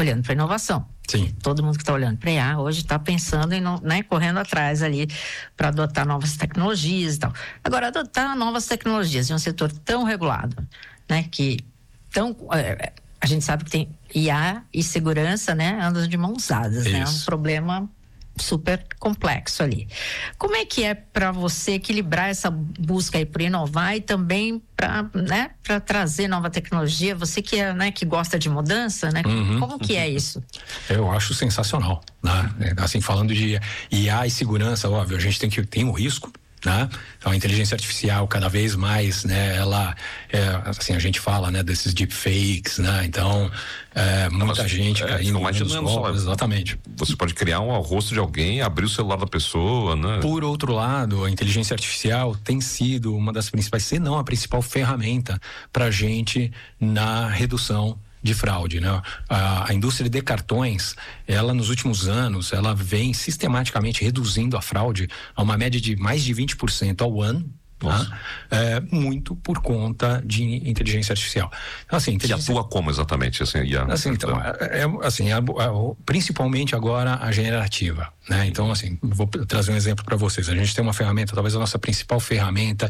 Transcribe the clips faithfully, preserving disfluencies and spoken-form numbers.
olhando para inovação. Sim. Todo mundo que está olhando para I A hoje está pensando em, né, correndo atrás ali para adotar novas tecnologias e tal. Agora, adotar novas tecnologias em um setor tão regulado, né, que tão, é, a gente sabe que tem I A e segurança, né, andam de mãos dadas, né, é um problema super complexo ali. Como é que é para você equilibrar essa busca aí por inovar e também para, né, para trazer nova tecnologia? Você que é, né, que gosta de mudança, né? Uhum. Como que é isso? Eu acho sensacional, né? Assim, falando de I A e segurança, óbvio, a gente tem que tem um risco, né? Então, a inteligência artificial cada vez mais, né? Ela, é, assim, a gente fala, né? Desses deepfakes, né? Então, é, muita Mas, gente é, caindo nos golpes, exatamente. Você pode criar um rosto de alguém, abrir o celular da pessoa, né? Por outro lado, a inteligência artificial tem sido uma das principais, se não a principal ferramenta pra gente na redução de fraude, né? A, a indústria de cartões, ela nos últimos anos, ela vem sistematicamente reduzindo a fraude a uma média de mais de vinte por cento ao ano. Tá? É, muito por conta de inteligência artificial. Então, assim, inteligência... Que atua como exatamente? Assim, a... assim, então, é, é, assim é, é, principalmente agora a generativa, né? Então, assim, vou trazer um exemplo para vocês. A gente tem uma ferramenta, talvez a nossa principal ferramenta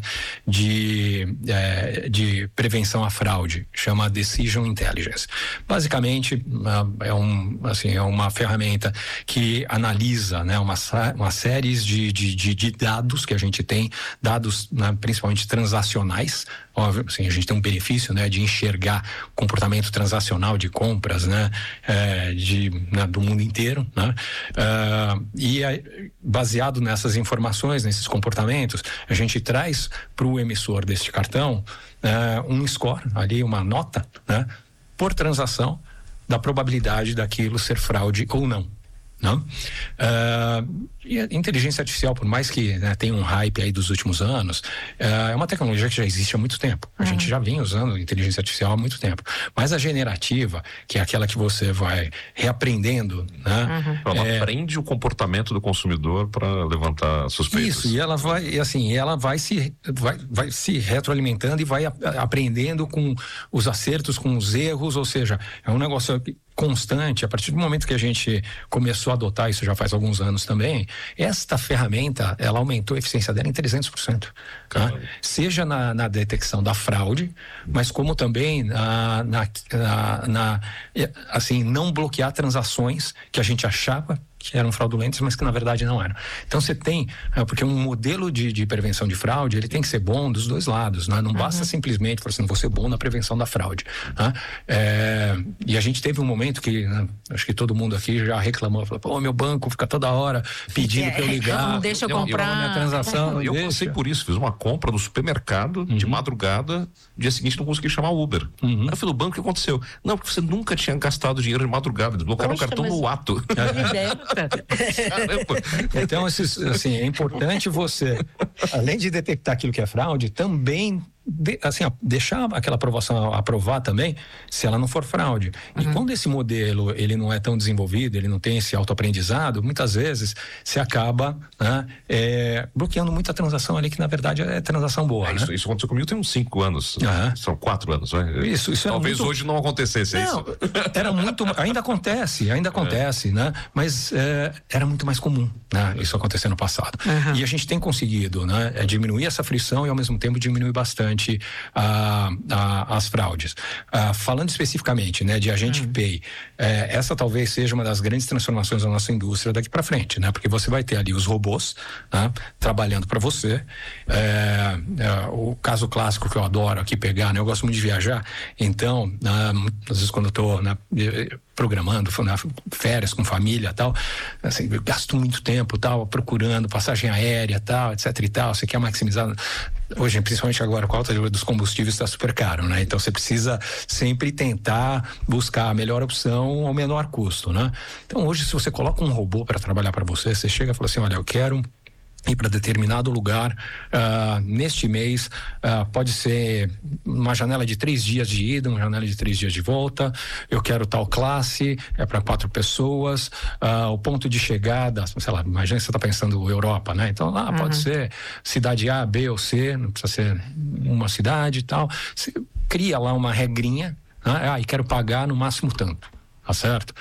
de, é, de prevenção à fraude, chama Decision Intelligence. Basicamente, é, um, assim, é uma ferramenta que analisa, né, uma, uma série de, de, de, de dados que a gente tem, dados, né, principalmente transacionais. Óbvio, assim, a gente tem um benefício, né, de enxergar comportamento transacional de compras, né, é, de, né, do mundo inteiro, né, uh, e baseado nessas informações, nesses comportamentos, a gente traz para o emissor deste cartão uh, um score, ali uma nota, né, por transação da probabilidade daquilo ser fraude ou não. Não? Uh, e a inteligência artificial, por mais que, né, tenha um hype aí dos últimos anos, uh, é uma tecnologia que já existe há muito tempo. A uhum. gente já vem usando inteligência artificial há muito tempo. Mas a generativa, que é aquela que você vai reaprendendo, né? Uhum. Ela é... aprende o comportamento do consumidor para levantar suspeitas. Isso, e ela vai, e assim, ela vai se, vai, vai se retroalimentando e vai a, aprendendo com os acertos, com os erros, ou seja, é um negócio constante. A partir do momento que a gente começou a adotar isso já faz alguns anos também, esta ferramenta, ela aumentou a eficiência dela em trezentos por cento, tá? Seja na, na detecção da fraude, mas como também na, na, na, na assim, não bloquear transações que a gente achava que eram fraudulentas, mas que na verdade não eram. Então você tem, porque um modelo de, de prevenção de fraude, ele tem que ser bom dos dois lados, né? Não uhum. basta simplesmente falar assim, vou ser bom na prevenção da fraude, né? É, e a gente teve um momento que, né, acho que todo mundo aqui já reclamou, falou, pô, meu banco fica toda hora pedindo é, para eu ligar, não deixa eu, eu comprar eu, minha transação. Eu, eu passei por isso, fiz uma compra no supermercado uhum. de madrugada, dia seguinte não consegui chamar Uber. Uhum. Aí eu fui no banco, o que aconteceu? Não, porque você nunca tinha gastado dinheiro de madrugada, eles bloquearam o cartão mas... no ato. Então, esses, assim, é importante você, além de detectar aquilo que é fraude, também de, assim, deixar aquela aprovação aprovar também, se ela não for fraude. Uhum. E quando esse modelo ele não é tão desenvolvido, ele não tem esse autoaprendizado, muitas vezes se acaba, né, é, bloqueando muita transação ali que na verdade é transação boa. É, né? isso, isso aconteceu comigo tem uns cinco anos, uhum. são quatro anos. Né? Isso, isso Talvez muito... hoje não acontecesse não, isso. Era muito, ainda acontece, ainda acontece, é. né? Mas é, era muito mais comum, né? Isso acontecer no passado. Uhum. E a gente tem conseguido, né, é diminuir essa frição e ao mesmo tempo diminuir bastante A, a, as fraudes. Ah, falando especificamente, né, de agente uhum. pay, eh, essa talvez seja uma das grandes transformações da nossa indústria daqui para frente, né, porque você vai ter ali os robôs, né, trabalhando para você. Eh, eh, o caso clássico que eu adoro aqui pegar, né, eu gosto muito de viajar, então, ah, às vezes quando eu tô, né, programando, né, férias com família, tal, assim, eu gasto muito tempo, tal, procurando passagem aérea, tal, etc e tal. Você quer maximizar. Hoje, principalmente agora, com a alta dos combustíveis, está super caro, né? Então você precisa sempre tentar buscar a melhor opção ao menor custo, né? Então hoje, se você coloca um robô para trabalhar para você, você chega e fala assim, olha, eu quero ir para determinado lugar uh, neste mês, uh, pode ser uma janela de três dias de ida, uma janela de três dias de volta, eu quero tal classe, é para quatro pessoas, uh, o ponto de chegada, sei lá, imagina que você está pensando Europa, né? Então lá uhum. pode ser cidade A, B ou C, não precisa ser uma cidade e tal, você cria lá uma regrinha, né? Ah, e quero pagar no máximo tanto, tá certo?